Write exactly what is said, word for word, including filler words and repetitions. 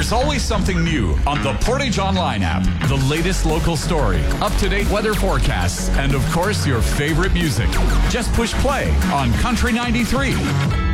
There's always something new on the Portage Online app. The latest local story, up-to-date weather forecasts, and of course, your favorite music. Just push play on Country ninety-three.